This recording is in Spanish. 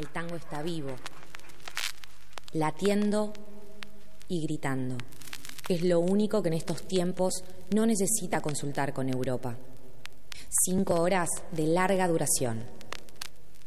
el tango está vivo, latiendo y gritando. Es lo único que en estos tiempos no necesita consultar con Europa. 5 horas de larga duración.